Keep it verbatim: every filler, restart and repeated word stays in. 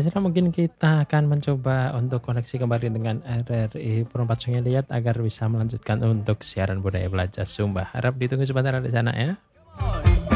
di sana mungkin kita akan mencoba untuk koneksi kembali dengan R R I Perempat Sungai Liat agar bisa melanjutkan untuk siaran budaya belajar Sumba. Harap ditunggu sebentar di sana ya.